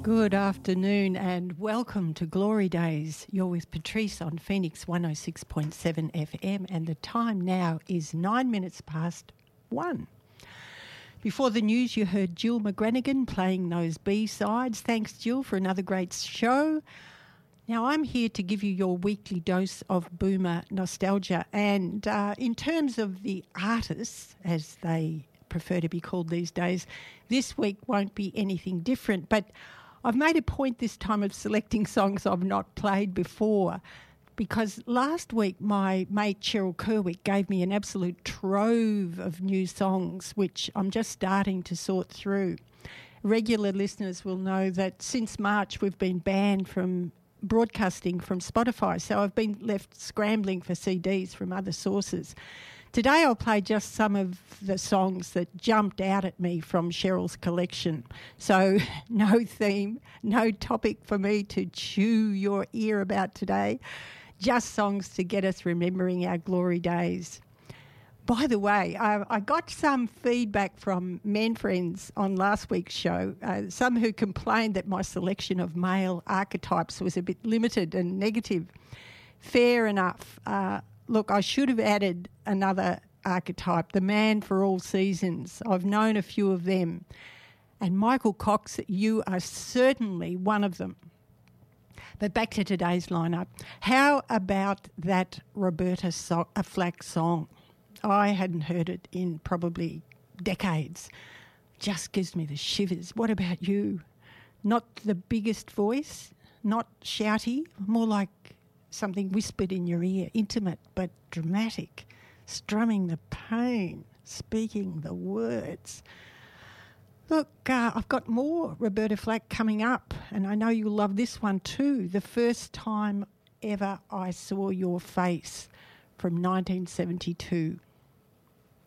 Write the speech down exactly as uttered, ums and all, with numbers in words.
Good afternoon and welcome to Glory Days. You're with Patrice on Phoenix one oh six point seven F M and the time now is nine minutes past one. Before the news you heard Jill McGranagan playing those B-sides. Thanks Jill for another great show. Now I'm here to give you your weekly dose of boomer nostalgia, and uh, in terms of the artists, as they prefer to be called these days, this week won't be anything different, but I've made a point this time of selecting songs I've not played before, because last week my mate Cheryl Kerwick gave me an absolute trove of new songs which I'm just starting to sort through. Regular listeners will know that since March we've been banned from broadcasting from Spotify, so I've been left scrambling for C Ds from other sources. Today I'll play just some of the songs that jumped out at me from Cheryl's collection. So no theme, no topic for me to chew your ear about today, just songs to get us remembering our glory days. By the way, I, I got some feedback from men friends on last week's show, uh, some who complained that my selection of male archetypes was a bit limited and negative. Fair enough. Uh, Look, I should have added another archetype, the man for all seasons. I've known a few of them. And Michael Cox, you are certainly one of them. But back to today's lineup. How about that Roberta so- Flack song? I hadn't heard it in probably decades. Just gives me the shivers. What about you? Not the biggest voice, not shouty, more like something whispered in your ear, intimate but dramatic, strumming the pain, speaking the words. Look, uh, I've got more Roberta Flack coming up, and I know you'll love this one too. The First Time Ever I Saw Your Face from nineteen seventy-two.